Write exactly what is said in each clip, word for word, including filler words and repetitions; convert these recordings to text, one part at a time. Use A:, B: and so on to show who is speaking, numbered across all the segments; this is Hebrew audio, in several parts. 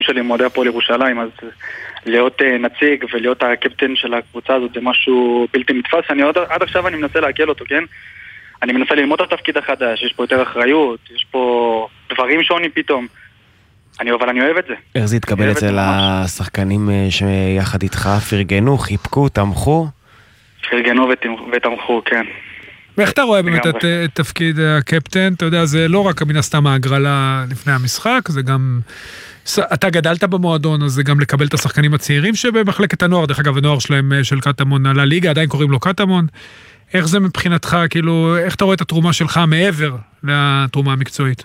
A: שלי עם מועדי הפועל ירושלים, אז להיות נציג ולהיות הקפטן של הקבוצה הזאת זה משהו בלתי נתפס. אני עוד, עד עכשיו אני מנסה להקל אותו, כן? אני מנסה ללמוד את התפקיד החדש, יש פה יותר אחריות, יש פה דברים שונים פתאום. אני, אבל אני אוהב את זה.
B: איך זה התקבל אצל השחקנים שיחד איתך פרגנו, חיפקו, תמכו?
A: פרגנו ותמכו, כן.
C: ואיך אתה רואה באמת את תפקיד הקפטן? אתה יודע, זה לא רק מן הסתם ההגרלה לפני המשחק, זה גם... אתה גדלת במועדון, אז זה גם לקבל את השחקנים הצעירים שבמחלקת הנוער, דרך אגב, הנוער שלהם של קטמון על הליגה, עדיין קוראים לו קטמון. איך זה מבחינתך, כאילו, איך אתה רואה את התרומה שלך מעבר לתרומה המקצועית?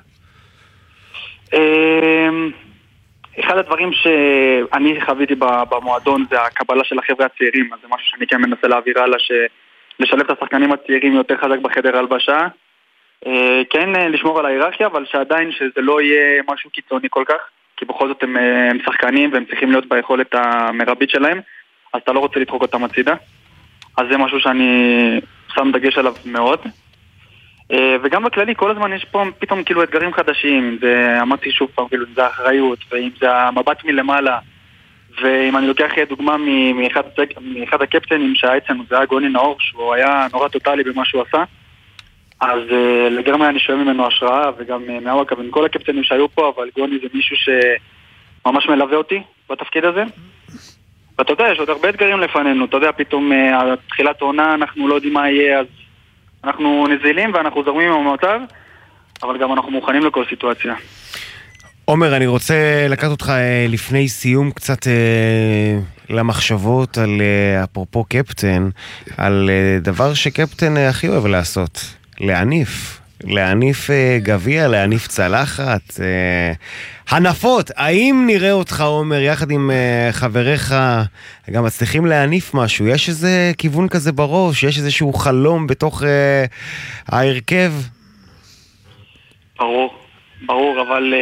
A: אחד הדברים שאני חוויתי במועדון זה הקבלה של החבר'ה הצעירים, אז זה משהו שאני כן מנסה להעביר הלאה, לשלב את השחקנים הצעירים יותר חזק בחדר הלבשה, כן לשמור על ההיררכיה, אבל שעדיין שזה לא יהיה משהו קיצוני כל כך, כי בכל זאת הם, הם שחקנים והם צריכים להיות ביכולת המרבית שלהם, אז אתה לא רוצה לדחוק אותם הצידה. אז זה משהו שאני שם דגש עליו מאוד. וגם בכללי, כל הזמן יש פה פתאום כאילו אתגרים חדשים, אם זה, אמרתי שוב פעם, כאילו, אם זה האחריות, ואם זה המבט מלמעלה, ואם אני לוקח דוגמה מאחד, מאחד הקפטנים שהיה אצלנו, זה היה גוני נאור, שהוא היה נורא טוטלי במה שהוא עשה, אז לגמרי אני שואל ממנו השראה, וגם מהוואקה, בין כל הקפטנים שהיו פה, אבל גוני זה מישהו שממש מלווה אותי בתפקיד הזה. ואתה יודע, יש עוד הרבה אתגרים לפנינו, אתה יודע, פתאום תחילת עונה, אנחנו לא יודעים מה יהיה, אז אנחנו נזילים ואנחנו זורמים עם המצב, אבל גם אנחנו מוכנים לכל סיטואציה.
B: עומר, אני רוצה לקחת אותך לפני סיום קצת למחשבות על, אפרופו קפטן, על דבר שקפטן הכי אוהב לעשות, להניף. להניף גביע, להניף צלחת, הנפות. האם נראה אותך, עומר, יחד עם חבריך, גם מצליחים להניף משהו? יש איזה כיוון כזה בראש? יש איזשהו חלום בתוך ההרכב?
A: ברור, ברור, אבל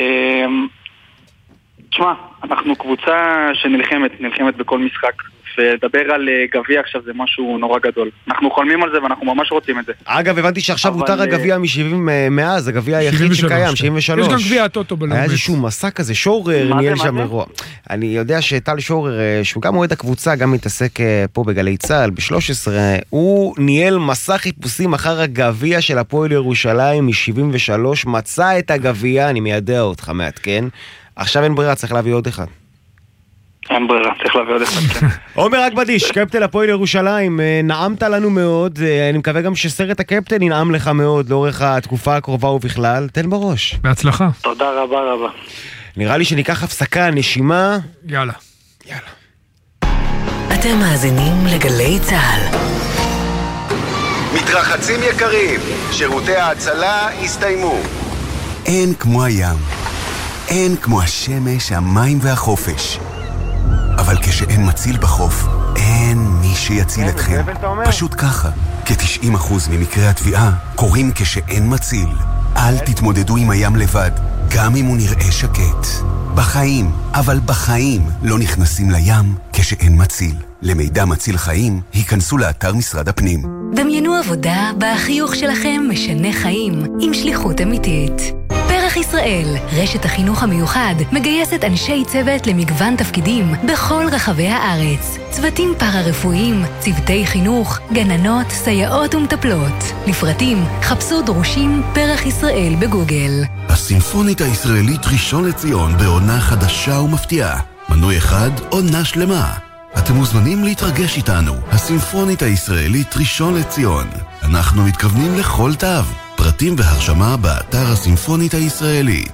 A: תשמע, אנחנו קבוצה שנלחמת, נלחמת בכל משחק, ולדבר על גביע עכשיו זה משהו נורא גדול. אנחנו חולמים על זה ואנחנו ממש רוצים את זה.
B: אגב, הבנתי שעכשיו הותר הגביע מ-שבעים מאז, הגביע היחיד שקיים, שבעים ושלוש.
C: יש גם גביע הטוטו בלאומית.
B: היה איזשהו מסע כזה, שורר ניהל שם אירוע. אני יודע שטל שורר, שהוא גם אוהד הקבוצה, גם מתעסק פה בגלי צהל, ב-שלוש עשרה, הוא ניהל מסע חיפושים אחר הגביע של הפועל ירושלים מ-שבעים ושלוש, מצא את הגביע, אני מיידע אותך מעדכן. עכשיו אין ברירה, צריך להביא עוד אחד.
A: אין ברירה, צריך להביא עוד אחד.
B: עומר אגבדיש, קפטן הפועל ירושלים, נעמת לנו מאוד, אני מקווה גם שסרט הקפטן ינעם לך מאוד לאורך התקופה הקרובה ובכלל, תן בראש.
C: בהצלחה.
A: תודה רבה רבה.
B: נראה לי שניקח הפסקה, נשימה.
C: יאללה.
B: יאללה.
D: אתם מאזינים לגלי צהל.
E: מתרחצים יקרים, שירותי ההצלה הסתיימו. אין כמו הים, אין כמו השמש, המים והחופש. אבל כשאין מציל בחוף, אין מי שיציל אתכם. פשוט ככה, כ-תשעים אחוז ממקרי התביעה קורים כשאין מציל. אל תתמודדו עם הים לבד, גם אם הוא נראה שקט. בחיים, אבל בחיים לא נכנסים לים כשאין מציל. למידע מציל חיים, היכנסו לאתר משרד הפנים.
D: דמיינו עבודה בהחיוך שלכם משנה חיים, עם שליחות אמיתית. פרח ישראל, רשת החינוך המיוחד, מגייסת אנשי צוות למגוון תפקידים בכל רחבי הארץ. צוותים פארה-רפואיים, צוותי חינוך, גננות, סייעות ומטפלות. לפרטים, חפשו דרושים פרח ישראל בגוגל.
F: הסימפונית הישראלית ראשון לציון בעונה חדשה ומפתיעה. מנוי אחד, עונה שלמה. אתם מוזמנים להתרגש איתנו. הסימפונית הישראלית ראשון לציון. אנחנו מתכוונים לכל תו. פרטים והרשמה באתר הסימפונית הישראלית.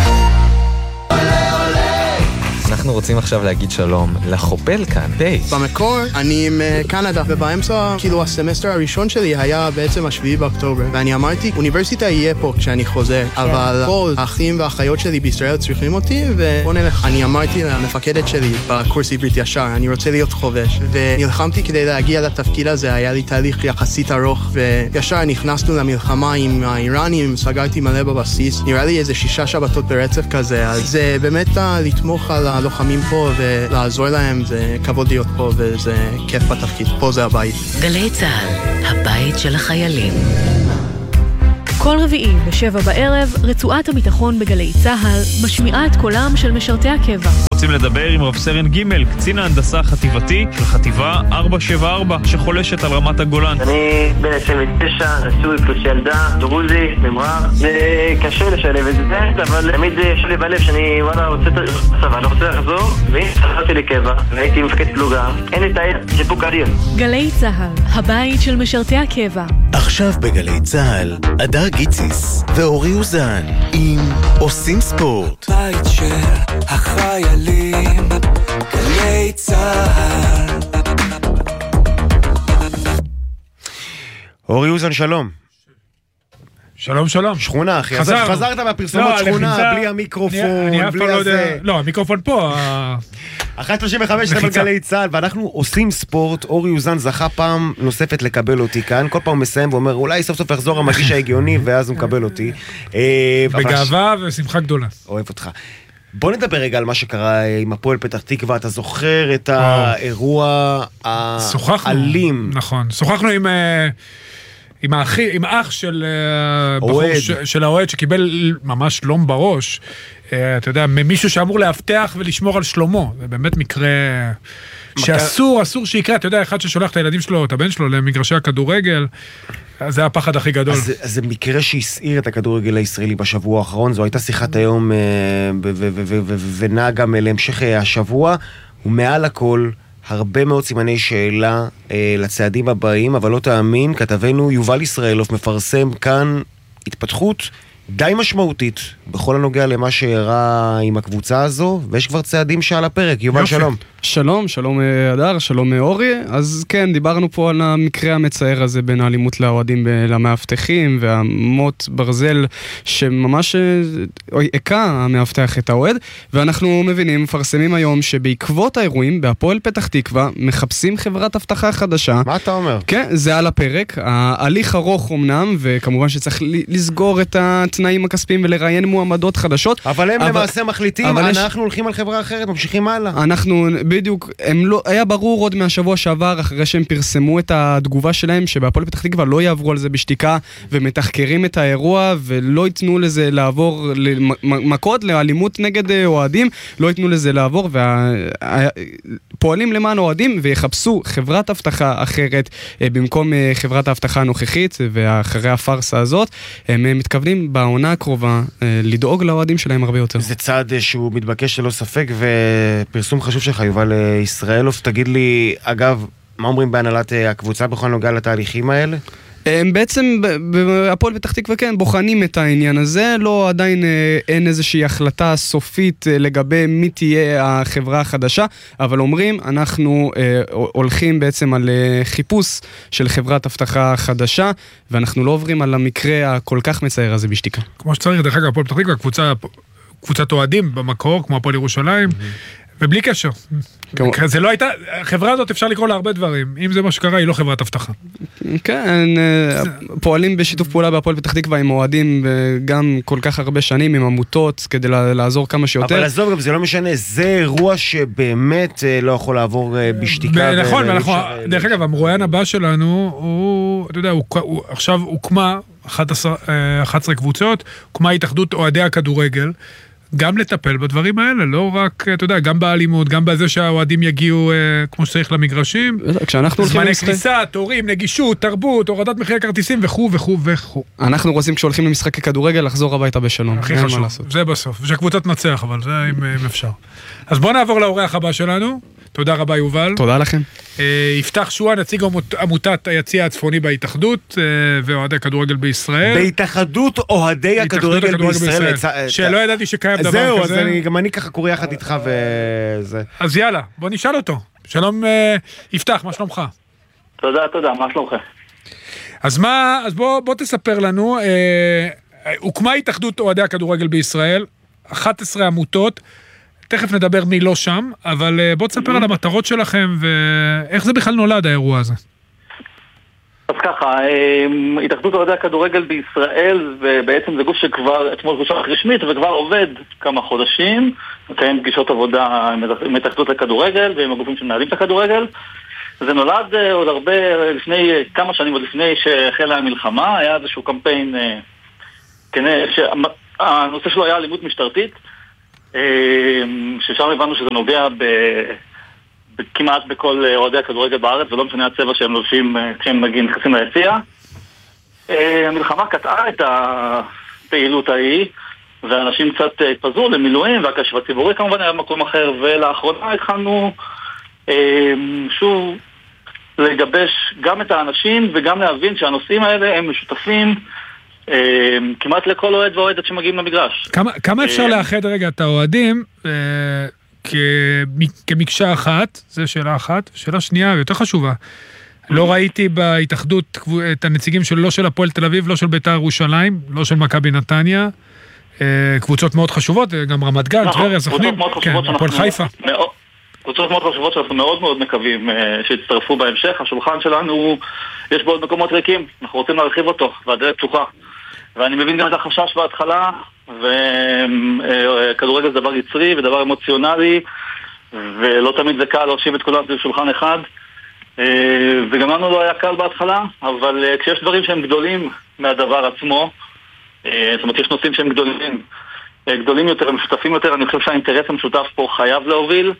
G: אנחנו רוצים עכשיו להגיד שלום לחופל כאן, בייס.
H: במקור אני מקנדה, ובאמצע, כאילו הסמסטר הראשון שלי היה בעצם השביעי באוקטובר, ואני אמרתי, אוניברסיטה יהיה פה כשאני חוזר, אבל כל האחים והאחיות שלי בישראל צריכים אותי, ובוא נלך. אני אמרתי למפקדת שלי בקורס עברית ישר, אני רוצה להיות חובש, ונלחמתי כדי להגיע לתפקיד הזה, היה לי תהליך יחסית ארוך, וישר נכנסנו למלחמה עם האיראנים, סגרתי מלא בבסיס, נראה לי איזה שישה שבתות ברצף כזה, אז זה באמת לתמוך על הלוחמים פה ולעזור להם, זה כבוד להיות פה וזה כיף בתפקיד, פה זה הבית.
D: גלי צהל, הבית של החיילים.
I: כל רביעי בשבע בערב, רצועת הביטחון בגלי צהל משמיעה את קולם של משרתי הקבע.
J: רוצים לדבר עם רב סרן ג' קצין ההנדסה החטיבתי של חטיבה ארבע שבע ארבע שחולשת על רמת הגולן.
K: אני בן עשרים ותשע, נשוי פלוס ילדה, דרוזי, ממרח. זה קשה לשלב את זה, אבל תמיד יש לי בלב שאני וואלה רוצה צבא, אני רוצה לחזור, והנה חזרתי לקבע, והייתי מפקד פלוגה, אין לי תאי סיפוק אדיר.
I: גלי צהל, הבית של משרתי הקבע.
L: עכשיו בגלי צהל, אדר גיציס ואורי אוזן עם עושים ספורט.
M: בית של החיילים, גלי צהל.
B: אורי אוזן, שלום.
C: שלום שלום.
B: שכונה אחי, חזר. חזרת מהפרסומות שכונה, בלי המיקרופון, בלי הזה.
C: לא, המיקרופון פה.
B: אחת שלושים וחמש של גלי צהל, ואנחנו עושים ספורט. אורי אוזן זכה פעם נוספת לקבל אותי כאן, כל פעם הוא מסיים ואומר, אולי סוף סוף יחזור המגיש ההגיוני, ואז הוא מקבל אותי.
C: בגאווה ושמחה גדולה.
B: אוהב אותך. בוא נדבר רגע על מה שקרה עם הפועל פתח תקווה. אתה זוכר את האירוע האלים?
C: נכון, שוחחנו עם... עם האח, עם האח של בחור, של האוהד שקיבל ממש לום בראש, אתה יודע, ממישהו שאמור להבטח ולשמור על שלומו. זה באמת מקרה שאסור, אסור שיקרה. אתה יודע, אחד ששולח את הילדים שלו, את הבן שלו, למגרשי הכדורגל, זה הפחד הכי גדול.
B: אז זה מקרה שהסעיר את הכדורגל הישראלי בשבוע האחרון. זו הייתה שיחת היום ונעה גם להמשך השבוע, ומעל הכל הרבה מאוד סימני שאלה אה, לצעדים הבאים, אבל לא תאמין, כתבנו יובל ישראלוף מפרסם כאן התפתחות די משמעותית בכל הנוגע למה שהראה עם הקבוצה הזו, ויש כבר צעדים שעל הפרק. יובל, יופי. שלום.
N: שלום, שלום אדר, שלום אורי. אז כן, דיברנו פה על המקרה המצער הזה בין האלימות לאוהדים למאבטחים, והמוט ברזל שממש עקה המאבטח את האוהד, ואנחנו מבינים, מפרסמים היום שבעקבות האירועים בהפועל פתח תקווה מחפשים חברת הבטחה חדשה.
B: מה אתה אומר?
N: כן, זה על הפרק. ההליך ארוך אמנם, וכמובן שצריך לסגור את התנאים הכספיים ולראיין מועמדות חדשות.
B: אבל הם אבל, למעשה מחליטים, אנחנו יש... הולכים על חברה אחרת, ממשיכים הלאה.
N: אנחנו בדיוק, הם לא, היה ברור עוד מהשבוע שעבר, אחרי שהם פרסמו את התגובה שלהם, שבהפועל פתח תקווה לא יעברו על זה בשתיקה, ומתחקרים את האירוע, ולא ייתנו לזה לעבור, מכות לאלימות נגד אוהדים, לא ייתנו לזה לעבור, ופועלים למען אוהדים, ויחפשו חברת הבטחה אחרת, במקום חברת ההבטחה הנוכחית, ואחרי הפרסה הזאת, הם מתכוונים בעונה הקרובה, לדאוג לאוהדים שלהם הרבה יותר.
B: זה צעד שהוא מתבקש ללא ספק, ופרסום חשוב שלך, יובל ישראלוף. תגיד לי, אגב, מה אומרים בהנהלת הקבוצה בכל נוגע לתהליכים האלה?
N: הם בעצם, הפועל פתח תקווה כן, בוחנים את העניין הזה, לא עדיין אין איזושהי החלטה סופית לגבי מי תהיה החברה החדשה, אבל אומרים, אנחנו הולכים בעצם על חיפוש של חברת הבטחה חדשה, ואנחנו לא עוברים על המקרה הכל כך מצער הזה בשתיקה.
C: כמו שצריך, דרך אגב, הפועל פתח תקווה, קבוצה, קבוצת אוהדים במקור, כמו הפועל ירושלים, ובלי קשר. זה לא הייתה, החברה הזאת אפשר לקרוא לה הרבה דברים. אם זה מה שקרה, היא לא חברת הבטחה.
N: כן, פועלים בשיתוף פעולה בהפועל פתח תקווה עם אוהדים גם כל כך הרבה שנים, עם עמותות, כדי לעזור כמה שיותר.
B: אבל עזוב, גם זה לא משנה, זה אירוע שבאמת לא יכול לעבור בשתיקה.
C: נכון, דרך אגב, המרואיין הבא שלנו, הוא, אתה יודע, עכשיו הוקמה אחת עשרה קבוצות, הוקמה התאחדות אוהדי הכדורגל, גם לטפל בדברים האלה, לא רק, אתה יודע, גם באלימות, גם בזה שהאוהדים יגיעו כמו שצריך למגרשים.
N: כשאנחנו הולכים
C: זמני כניסה, תורים, נגישות, תרבות, הורדת מחירי כרטיסים וכו' וכו' וכו'.
N: אנחנו רוצים כשהולכים למשחקי כדורגל לחזור הביתה בשלום.
C: הכי חשוב, זה בסוף. ושהקבוצה תנצח, אבל זה אם אפשר. אז בואו נעבור לאורח הבא שלנו. תודה רבה יובל.
N: תודה לכם.
C: יפתח שואה, נציג עמותת היציע הצפוני בהתאחדות ואוהדי הכדורגל בישראל.
B: בהתאחדות אוהדי הכדורגל בישראל.
C: שלא ידעתי שקיים דבר כזה.
B: זהו, אז גם אני ככה קורא יחד איתך וזה.
C: אז יאללה, בוא נשאל אותו. שלום יפתח, מה שלומך?
K: תודה, תודה, מה שלומך?
C: אז מה, אז בוא תספר לנו, הוקמה התאחדות אוהדי הכדורגל בישראל, אחת עשרה עמותות, תכף נדבר מי לא שם, אבל בוא תספר על המטרות שלכם, ואיך זה בכלל נולד האירוע הזה.
A: אז ככה, התאחדות אוהדי הכדורגל בישראל, ובעצם זה גוף שכבר, אתמול גוף רשמית, וכבר עובד כמה חודשים, מקיים פגישות עבודה עם התאחדות לכדורגל, ועם הגופים שמנהלים את הכדורגל. זה נולד עוד הרבה לפני, כמה שנים עוד לפני שהחלה המלחמה, היה איזשהו קמפיין, שהנושא שלו היה אלימות משטרתית,
O: ששם הבנו שזה נוגע כמעט בכל אוהדי הכדורגל בארץ, ולא משנה הצבע שהם לובשים כשהם מגיעים נכנסים ליציע. המלחמה קטעה את הפעילות ההיא, ואנשים קצת התפזרו למילואים, והקשב הציבורי כמובן היה במקום אחר, ולאחרונה התחלנו שוב לגבש גם את האנשים וגם להבין שהנושאים האלה הם משותפים כמעט לכל אוהד ואוהדת שמגיעים למגרש.
C: כמה, כמה אפשר לאחד רגע את האוהדים כמקשה אחת? זו שאלה אחת. שאלה שנייה, יותר חשובה. לא ראיתי בהתאחדות את הנציגים של לא של הפועל תל אביב, לא של בית"ר ירושלים, לא של מכבי נתניה. קבוצות מאוד חשובות, גם רמת גן, טבריה, סכנין, הפועל חיפה.
O: קבוצות מאוד חשובות שאנחנו מאוד מאוד מקווים שיצטרפו בהמשך. השולחן שלנו, יש בו עוד מקומות ריקים, אנחנו רוצים להרחיב אותו, והדלת פתוחה. ואני מבין גם את החשש בהתחלה, וכדורגל זה דבר יצרי ודבר אמוציונלי, ולא תמיד זה קל להושיב את כולם בשולחן אחד, וגם לנו לא היה קל בהתחלה, אבל כשיש דברים שהם גדולים מהדבר עצמו, זאת אומרת, יש נושאים שהם גדולים, גדולים יותר, משותפים יותר, אני חושב שהאינטרס המשותף פה חייב להוביל,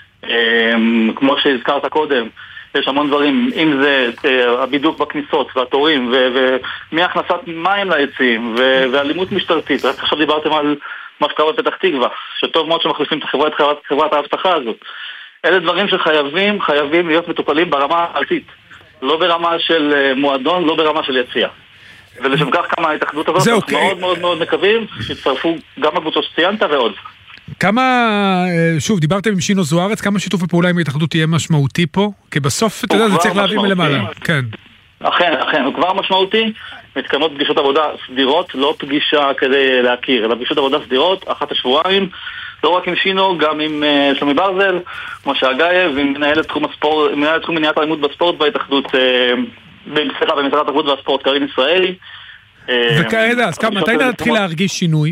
O: כמו שהזכרת קודם, יש המון דברים, אם זה הבידוק בכניסות והתורים, ומהכנסת מים ליציעים, ואלימות משטרתית. רק עכשיו דיברתם על מה שקרה בפתח תקווה, שטוב מאוד שמחליפים את חברת ההבטחה הזאת. אלה דברים שחייבים, חייבים להיות מטופלים ברמה הארצית, לא ברמה של מועדון, לא ברמה של יציע. ולשם כך כמה ההתאחדות הזאת, אנחנו מאוד מאוד מאוד מקווים שיצטרפו גם הקבוצות שציינת ועוד.
C: כמה, שוב, דיברתם עם שינו זוארץ, כמה שיתוף הפעולה עם ההתאחדות יהיה משמעותי פה? כי בסוף, אתה יודע, זה צריך להביא מלמעלה. כן.
O: אכן, אכן, הוא כבר משמעותי. מתקיימות פגישות עבודה סדירות, לא פגישה כדי להכיר, אלא פגישות עבודה סדירות, אחת השבועיים, לא רק עם שינו, גם עם שלומי ברזל, משה אגייב, ועם מנהלת תחום הספורט, מנהלת תחום מניעת האלימות בספורט בהתאחדות, סליחה, במשרד התרבות והספורט, קרין ישראלי.
C: וכאלה, אז כמה, מתי נתחיל להרגיש שינוי?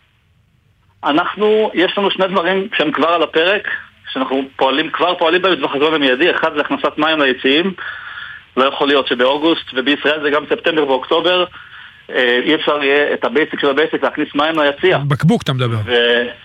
O: אנחנו, יש לנו שני דברים שהם כבר על הפרק, שאנחנו פועלים, כבר פועלים בהם בטווח הזמן המיידי. אחד זה הכנסת מים ליציעים, לא יכול להיות שבאוגוסט, ובישראל זה גם ספטמבר ואוקטובר, אי אפשר יהיה את הבייסיק של הבייסיק להכניס מים ליציע.
C: בקבוק אתה מדבר.
O: ו...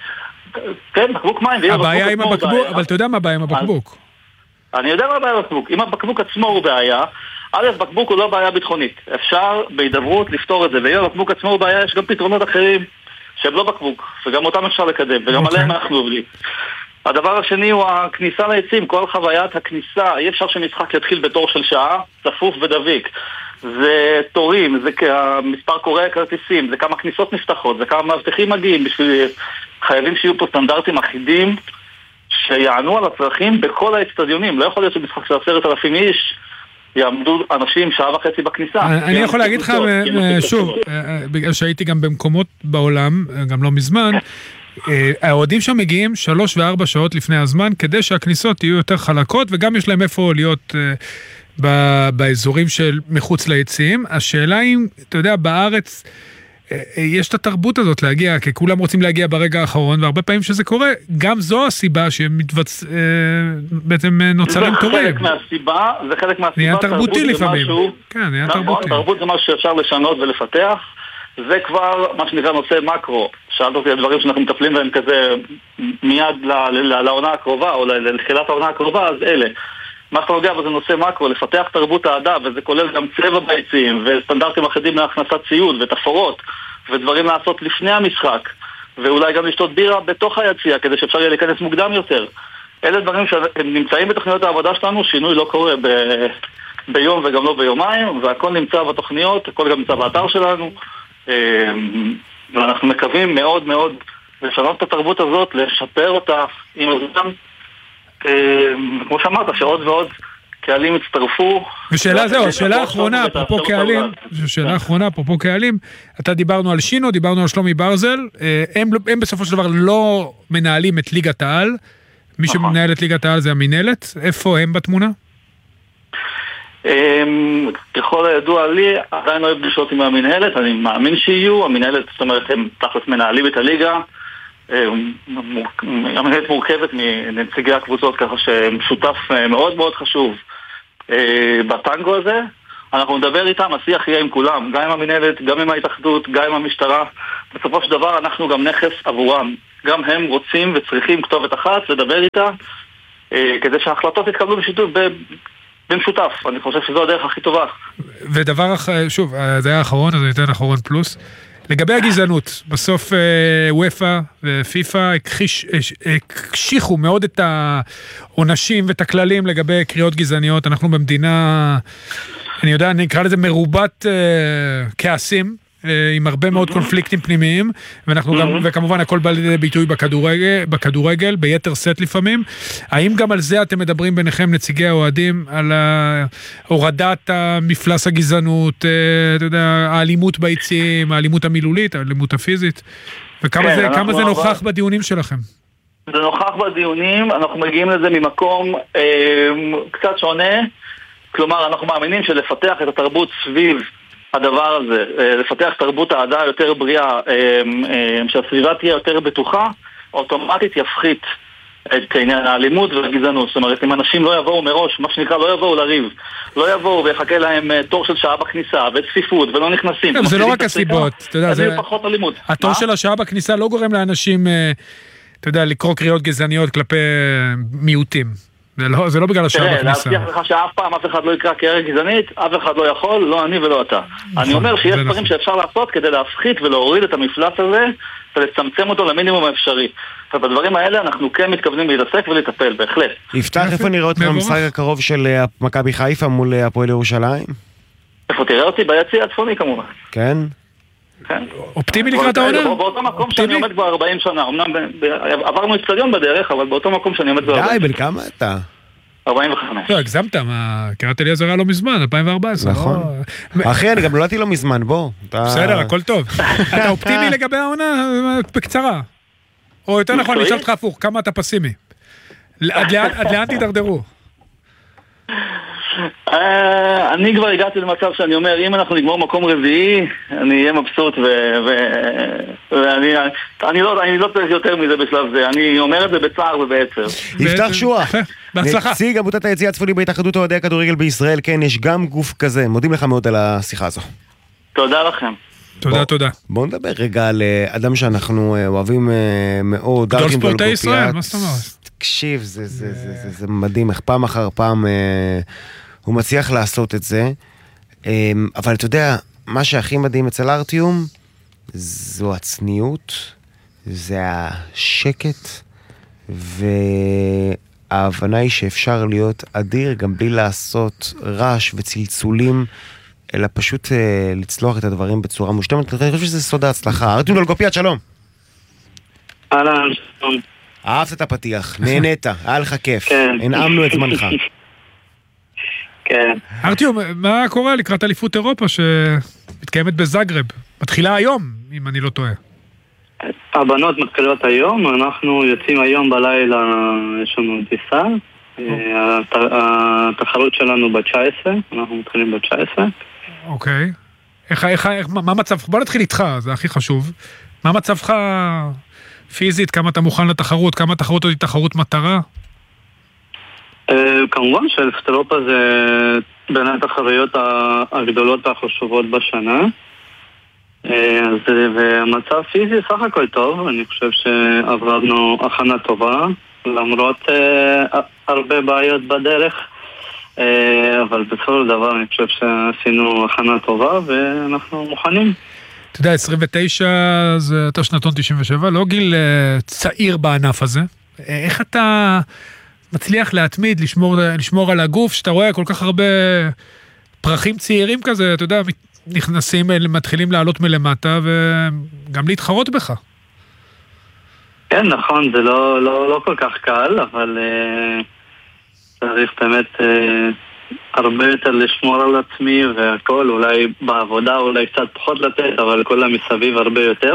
O: כן, בקבוק מים.
C: הבעיה עם הבקבוק, אבל אתה יודע מה הבעיה עם הבקבוק?
O: אני יודע מה הבעיה עם הבקבוק. אם הבקבוק עצמו הוא בעיה, א', בקבוק הוא לא בעיה ביטחונית. אפשר בהידברות לפתור את זה, ואם הבקבוק עצמו הוא בעיה, יש גם פתרונות אחרים שהם לא בקבוק, וגם אותם אפשר לקדם, וגם okay. עליהם אנחנו עובדים. הדבר השני הוא הכניסה ליציעים, כל חוויית הכניסה, אי אפשר שמשחק יתחיל בתור של שעה, צפוף ודביק. זה תורים, זה מספר קוראי כרטיסים, זה כמה כניסות נפתחות, זה כמה מאבטחים מגיעים, בשביל חייבים שיהיו פה סטנדרטים אחידים, שיענו על הצרכים בכל האצטדיונים. לא יכול להיות שמשחק של עשרת אלפים איש, יעמדו אנשים שעה וחצי בכניסה.
C: אני יכול להגיד לך, שוב, בגלל שהייתי גם במקומות בעולם, גם לא מזמן, האוהדים שם מגיעים שלוש וארבע שעות לפני הזמן, כדי שהכניסות יהיו יותר חלקות, וגם יש להם איפה להיות באזורים של מחוץ ליציעים. השאלה אם, אתה יודע, בארץ יש את התרבות הזאת להגיע, כי כולם רוצים להגיע ברגע האחרון, והרבה פעמים שזה קורה, גם זו הסיבה שמתבצ... בעצם נוצרים תורים.
O: זה חלק מהסיבה, זה חלק מהסיבה.
C: נהיה תרבותי לפעמים. כן, נהיה תרבותי.
O: תרבות זה משהו שאפשר לשנות ולפתח, זה כבר מה שנקרא נושא מקרו. שאלת אותי על דברים שאנחנו מטפלים בהם כזה מיד לעונה הקרובה, או לתחילת העונה הקרובה, אז אלה. מה שאתה נוגע בזה נושא מקרו, לפתח תרבות העדה, וזה כולל גם צבע ביציעים, וסטנדרטים אחידים להכנסת ציוד, ותפורות, ודברים לעשות לפני המשחק, ואולי גם לשתות בירה בתוך היציע, כדי שאפשר יהיה להיכנס מוקדם יותר. אלה דברים שנמצאים בתוכניות העבודה שלנו, שינוי לא קורה ב... ביום וגם לא ביומיים, והכל נמצא בתוכניות, הכל גם נמצא באתר שלנו, ואנחנו מקווים מאוד מאוד לשנות את התרבות הזאת, לשפר אותה עם הזמן, כמו שאמרת, שעוד ועוד קהלים הצטרפו.
C: ושאלה זהו, השאלה האחרונה, אפרופו קהלים, שאלה האחרונה, אפרופו קהלים, אתה דיברנו על שינו, דיברנו על שלומי ברזל, הם בסופו של דבר לא מנהלים את ליגת העל, מי שמנהל את ליגת העל זה המנהלת, איפה הם בתמונה?
O: ככל הידוע לי, עדיין לא היו פגישות עם המנהלת, אני מאמין שיהיו, המנהלת, זאת אומרת, הם תכלס מנהלים את הליגה, המנהלת מורכבת מנציגי הקבוצות, ככה ששותף מאוד מאוד חשוב בטנגו הזה. אנחנו נדבר איתם, השיח יהיה עם כולם, גם עם המנהלת, גם עם ההתאחדות, גם עם המשטרה. בסופו של דבר אנחנו גם נכס עבורם. גם הם רוצים וצריכים כתובת אחת, לדבר איתה, כדי שההחלטות יתקבלו בשיתוף, במשותף. אני חושב שזו הדרך הכי טובה.
C: ודבר אחר, שוב, זה היה האחרון, אז אני אתן אחרון פלוס. לגבי הגזענות, בסוף וופא ופיפא הקשיחו מאוד את העונשים ואת הכללים לגבי קריאות גזעניות. אנחנו במדינה, אני יודע, אני אקרא לזה מרובת כעסים, עם הרבה מאוד קונפליקטים פנימיים, ואנחנו גם, וכמובן הכל בא לידי ביטוי בכדורגל, בכדורגל, ביתר סט לפעמים. האם גם על זה אתם מדברים ביניכם, נציגי האוהדים, על הורדת המפלס הגזענות, אתה יודע, האלימות ביציעים, האלימות המילולית, האלימות הפיזית, וכמה זה, כמה זה נוכח בדיונים שלכם?
O: זה נוכח בדיונים, אנחנו מגיעים לזה ממקום קצת שונה, כלומר אנחנו מאמינים שלפתח את התרבות סביב הדבר הזה, לפתח תרבות העדה יותר בריאה, שהסביבה תהיה יותר בטוחה, אוטומטית יפחית את עניין האלימות והגזענות. זאת אומרת, אם אנשים לא יבואו מראש, מה שנקרא, לא יבואו לריב, לא יבואו ויחכה להם תור של שעה בכניסה וצפיפות ולא נכנסים.
C: זה לא רק הסיבות, אתה יודע, זה
O: פחות אלימות.
C: התור של השעה בכניסה לא גורם לאנשים, אתה יודע, לקרוא קריאות גזעניות כלפי מיעוטים. זה לא, זה לא בגלל השעה בכניסה.
O: תראה, להבטיח לך שאף פעם אף אחד לא יקרא קריאה גזענית, אף אחד לא יכול, לא אני ולא אתה. אני אומר שיש דברים שאפשר לעשות כדי להפחית ולהוריד את המפלס הזה ולצמצם אותו למינימום האפשרי. ובדברים האלה אנחנו כן מתכוונים להתעסק ולטפל, בהחלט.
B: יפתח, איפה נראה אותך במשחק הקרוב של מכבי חיפה מול הפועל ירושלים?
O: איפה תראה אותי? ביציע הצפוני כמובן.
B: כן?
O: כן.
C: אופטימי לקראת העונה?
O: באותו מקום שאני עומד כבר ארבעים שנה, אמנם עברנו אצטדיון בדרך, אבל באותו מקום שאני עומד כבר
B: די, בן כמה אתה?
O: ארבעים וחמש.
C: לא, הגזמת, קראת לי עזרה לא מזמן, אלפיים וארבע עשרה.
B: נכון. אחי, אני גם נולדתי לא מזמן, בוא.
C: בסדר, הכל טוב. אתה אופטימי לגבי העונה? בקצרה. או יותר נכון, אני אשאל אותך הפוך, כמה אתה פסימי? עד לאן תידרדרו?
O: אני כבר הגעתי למצב שאני אומר, אם אנחנו נגמור מקום רביעי, אני אהיה מבסוט, ואני לא צריך יותר מזה בשלב זה. אני אומר את זה בצער ובעצר.
B: יפתח שועה,
C: בהצלחה.
B: נציג עמותת היציע הצפוני בהתאחדות אוהדי הכדורגל בישראל. כן, יש גם גוף כזה. מודים לך מאוד על השיחה הזו.
O: תודה לכם.
C: תודה, תודה.
B: בואו נדבר רגע על אדם שאנחנו אוהבים מאוד.
C: גדול ספורטאי ישראל, מה זאת אומרת?
B: תקשיב, זה מדהים, איך פעם אחר פעם הוא מצליח לעשות את זה. אבל אתה יודע, מה שהכי מדהים אצל ארטיום זו הצניעות, זה השקט, וההבנה היא שאפשר להיות אדיר גם בלי לעשות רעש וצלצולים, אלא פשוט לצלוח את הדברים בצורה מושלמת. אני חושב שזה סוד ההצלחה. ארטיום דולגופיאט, שלום.
P: אהלן, שלום.
B: אהבת את הפתיח, נהנית, היה לך כיף, הנעמנו את זמנך.
P: כן.
C: ארטיום, מה קורה לקראת אליפות אירופה שמתקיימת בזאגרב? מתחילה היום, אם אני לא טועה.
P: הבנות מתחילות היום, אנחנו יוצאים היום בלילה, יש לנו טיסה. התחרות שלנו ב-תשע עשרה, אנחנו מתחילים ב-תשע עשרה.
C: אוקיי. איך, איך, מה מצב, בוא נתחיל איתך, זה הכי חשוב. מה מצבך פיזית, כמה אתה מוכן לתחרות, כמה התחרות היא תחרות מטרה?
P: כמובן שאליפות אירופה זה בין התחרויות הגדולות והחשובות בשנה. והמצב פיזי סך הכל טוב, אני חושב שעברנו הכנה טובה, למרות הרבה בעיות בדרך, אבל בסופו של דבר אני חושב שעשינו הכנה טובה ואנחנו מוכנים.
C: אתה יודע, עשרים ותשע זה אתה שנתון תשעים ושבע, לא גיל צעיר בענף הזה. איך אתה מצליח להתמיד, לשמור, לשמור על הגוף, שאתה רואה כל כך הרבה פרחים צעירים כזה, אתה יודע, נכנסים, מתחילים לעלות מלמטה, וגם להתחרות בך.
P: כן, נכון, זה לא, לא, לא כל כך קל, אבל uh, צריך באמת uh, הרבה יותר לשמור על עצמי והכל, אולי בעבודה אולי קצת פחות לתת, אבל כל המסביב הרבה יותר.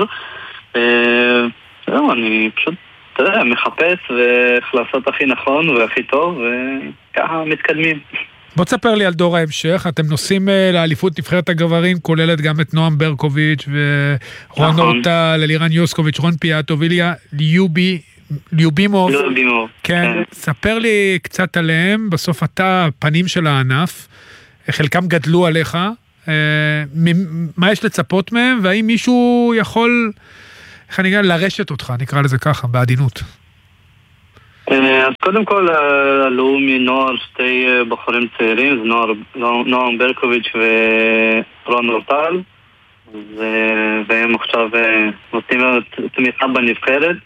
P: זהו, אני פשוט, אתה יודע, מחפש ואיך לעשות הכי נכון והכי טוב, וככה מתקדמים.
C: בוא תספר לי על דור ההמשך, אתם נוסעים לאליפות נבחרת הגברים, כוללת גם את נועם ברקוביץ' ורון אורטל, אלירן יוסקוביץ', רון פיאטו, ויליה ליובי, ליובימוב.
P: ליובימוב.
C: כן, ספר לי קצת עליהם, בסוף אתה פנים של הענף, חלקם גדלו עליך, מה יש לצפות מהם, והאם מישהו יכול איך אני אגיד לרשת אותך, נקרא לזה ככה, בעדינות.
P: אז קודם כל עלו מנוער שתי בחורים צעירים, זה נועם ברקוביץ' ורון רוטל, והם עכשיו נותנים לנו תמיכה בנבחרת.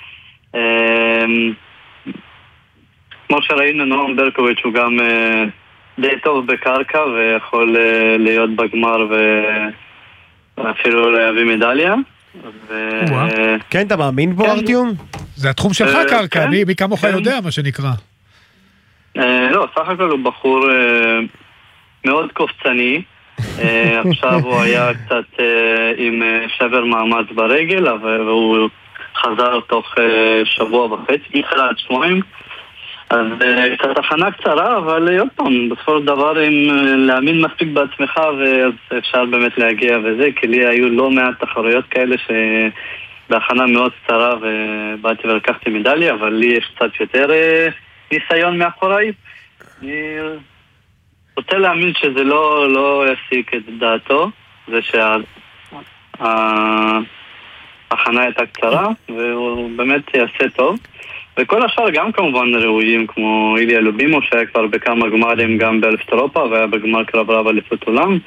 P: כמו שראינו, נועם ברקוביץ' הוא גם די טוב בקרקע ויכול להיות בגמר ואפילו להביא מדליה.
B: כן, אתה מאמין בו, ארטיום?
C: זה התחום שלך קרקע, מי כמוך יודע מה שנקרא.
P: לא, סך הכל הוא בחור מאוד קופצני. עכשיו הוא היה קצת עם שבר מאמץ ברגל, והוא חזר תוך שבוע וחצי, מתחילת שבועיים. אז קצת הכנה קצרה, אבל עוד פעם, בסופו של דבר, אם להאמין מספיק בעצמך, אז אפשר באמת להגיע וזה, כי לי היו לא מעט תחרויות כאלה שבהכנה מאוד קצרה, ובאתי ולקחתי מדליה, אבל לי יש קצת יותר ניסיון מאחוריי. אני רוצה להאמין שזה לא, לא יסיק את דעתו, זה שההכנה הייתה קצרה, והוא באמת יעשה טוב. וכל השאר גם כמובן ראויים, כמו איליה לובימו שהיה כבר בכמה גמרים גם באלפת אירופה והיה בגמר קרב רב אליפות עולם.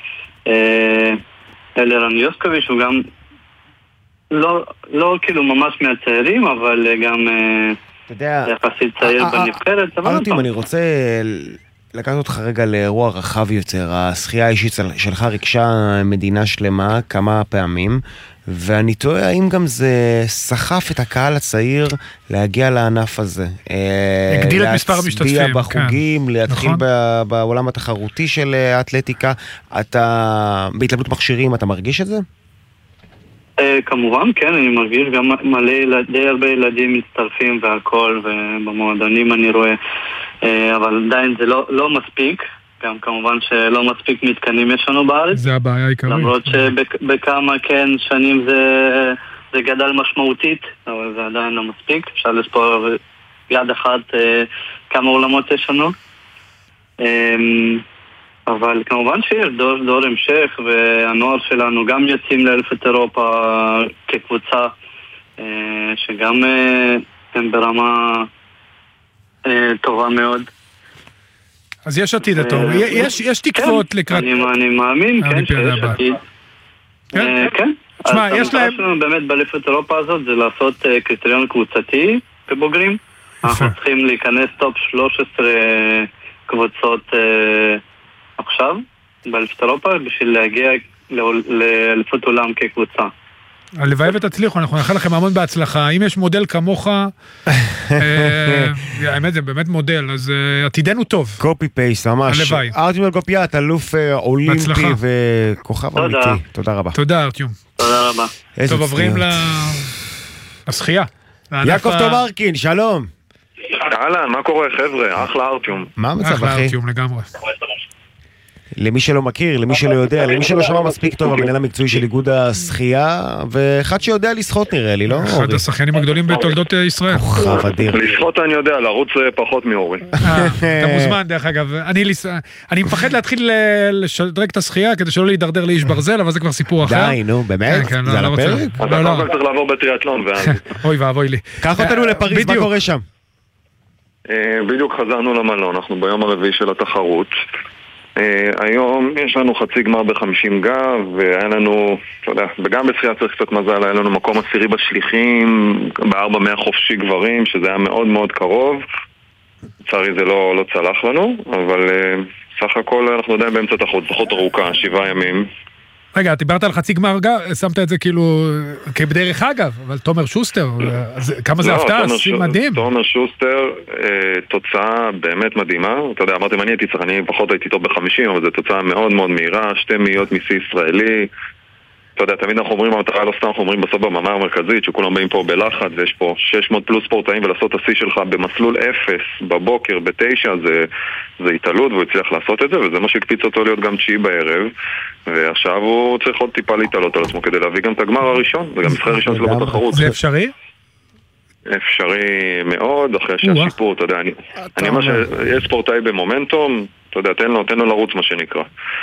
P: אלירן יוסקוביץ' הוא גם לא, לא כאילו ממש מהצעירים, אבל גם יחסית צעיר בנבחרת.
B: ארטיום, אני רוצה לקחת אותך רגע לאירוע רחב יותר. השחייה האישית שלך ריגשה מדינה שלמה כמה פעמים, ואני תוהה האם גם זה סחף את הקהל הצעיר להגיע לענף הזה.
C: הגדיל את מספר המשתתפים.
B: להצביע בחוגים, להתחיל בעולם התחרותי של האתלטיקה. אתה, בהתלבטות מכשירים, אתה מרגיש את זה?
P: כמובן, כן, אני מרגיש גם מלא, די הרבה ילדים מצטרפים והכל, ובמועדונים אני רואה, אבל עדיין זה לא, לא מספיק. גם כמובן שלא מספיק מתקנים יש לנו בארץ.
C: זה הבעיה העיקרית.
P: למרות שבכמה כן שנים זה, זה גדל משמעותית, אבל זה עדיין לא מספיק. אפשר לספור יד אחת כמה עולמות יש לנו. אבל כמובן שיש דור, דור המשך, והנוער שלנו גם יוצאים לאלפת אירופה כקבוצה, שגם הם ברמה טובה מאוד.
C: אז יש עתיד הטוב, יש תקוות לקראת...
P: אני מאמין, כן, שיש עתיד. כן,
C: תשמע, יש להם...
P: שלנו באמת באליפות אירופה הזאת זה לעשות קריטריון קבוצתי בבוגרים. אנחנו צריכים להיכנס טופ שלוש עשרה קבוצות עכשיו באליפות אירופה בשביל להגיע לאליפות עולם כקבוצה.
C: הלוואי ותצליחו, אנחנו נאחל לכם המון בהצלחה. אם יש מודל כמוך, האמת זה באמת מודל, אז עתידנו טוב.
B: קופי פייסט, ממש.
C: הלוואי.
B: ארטיום אלגופיאט, אלוף אולימפי וכוכב אמיתי. תודה רבה.
C: תודה ארטיום.
P: תודה רבה.
C: טוב, עוברים לשחייה.
B: יעקב תומרקין, שלום.
Q: אהלן, מה קורה חבר'ה? אחלה ארטיום.
B: מה המצב אחי?
C: אחלה ארטיום לגמרי.
B: למי שלא מכיר, למי שלא יודע, למי שלא שמע מספיק טוב, המנהל המקצועי של איגוד השחייה, ואחד שיודע לשחות נראה לי, לא?
C: אחד השחיינים הגדולים בתולדות ישראל.
B: כוכב אדיר.
Q: לשחות אני יודע, לרוץ פחות מאורי.
C: אתה מוזמן דרך אגב. אני מפחד להתחיל לשדרג את השחייה, כדי שלא להידרדר לאיש ברזל, אבל זה כבר סיפור אחר.
B: די, נו, באמת? זה על הפרק?
Q: אתה כבר צריך לעבור בטריאטלון.
C: אוי ואבוי לי.
B: קח אותנו לפריז, מה קורה שם?
Q: בדיוק חזרנו למלון, אנחנו ביום הרביעי של התחרות. היום יש לנו חצי גמר ב-חמישים גב, והיה לנו, אתה יודע, וגם בשחייה צריך קצת מזל, היה לנו מקום עשירי בשליחים, ב-ארבע מאה חופשי גברים, שזה היה מאוד מאוד קרוב. לצערי זה לא, לא צלח לנו, אבל סך הכל אנחנו עדיין באמצע תחרות, תחרות ארוכה, שבעה ימים.
C: רגע, דיברת על חצי גמר, שמת את זה כאילו כבדרך אגב, אבל תומר שוסטר, כמה זה הפתעה, מדהים.
Q: תומר שוסטר, תוצאה באמת מדהימה, אתה יודע, אמרתי, אני הייתי צריך, אני פחות הייתי טוב ב-חמישים, אבל זו תוצאה מאוד מאוד מהירה, שתי מאיות משיא ישראלי, אתה יודע, תמיד אנחנו אומרים, המטרה לא סתם, אנחנו אומרים בסוף במאמר המרכזית, שכולם באים פה בלחץ, ויש פה שש מאות פלוס ספורטאים, ולעשות את השיא שלך במסלול אפס, בבוקר, בתשע, זה, זה התעלות, והוא הצליח לעשות את זה, וזה מה שהקפיץ אותו להיות גם תשיעי בערב, ועכשיו הוא צריך עוד טיפה להתעלות על עצמו, כדי להביא גם את הגמר הראשון, וגם משחק הראשון שלו בתחרות.
C: זה אפשרי?
Q: אפשרי מאוד, אחרי שהשיפור, אתה יודע, אני, אני אומר שיש ספורטאי במומנטום, אתה יודע, תן לו, תן לו לרוץ מה שנקרא.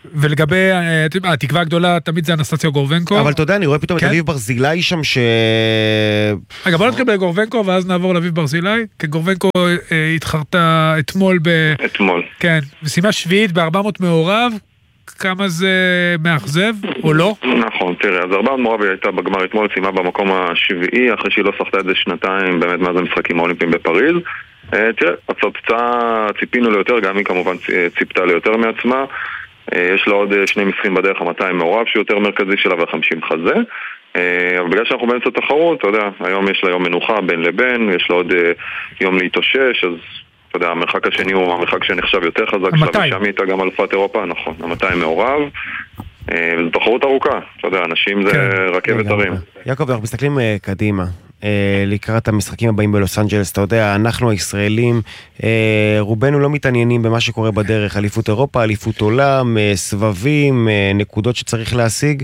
C: ולגבי, התקווה הגדולה תמיד זה אנסטסיה גורבנקו.
B: אבל אתה יודע, אני רואה פתאום את אביב ברזילי שם ש...
C: רגע, בוא נתחיל בגורבנקו, ואז נעבור לאביב ברזילי, כי גורבנקו התחרתה אתמול ב...
Q: אתמול.
C: כן, משימה שביעית ב-ארבע מאות מעורב, כמה זה מאכזב, או לא?
Q: נכון, תראה, אז ארבע מאות מעורב הייתה בגמר אתמול, סיימה במקום השביעי, אחרי שהיא לא שחתה את זה שנתיים, באמת מאז המשחקים האולימפיים בפריז. תראה, התוצאה ציפינו ליותר, גם היא כמובן ציפתה ליותר מעצמה. יש לה עוד שני משחקים בדרך, ה-מאתיים מעורב שיותר מרכזי שלה וה-חמישים חזה. אבל בגלל שאנחנו באמצע תחרות, אתה יודע, היום יש לה יום מנוחה בין לבין, יש לה עוד יום להתאושש, אז אתה יודע, המרחק השני הוא המרחק שנחשב יותר חזק, שם הייתה גם אלופת אירופה, נכון, ה-מאתיים מעורב. וזו תחרות ארוכה, אתה יודע, אנשים זה רכבת הרים.
B: יעקב, אנחנו מסתכלים קדימה. לקראת המשחקים הבאים בלוס אנג'לס, אתה יודע, אנחנו הישראלים, רובנו לא מתעניינים במה שקורה בדרך, אליפות אירופה, אליפות עולם, סבבים, נקודות שצריך להשיג,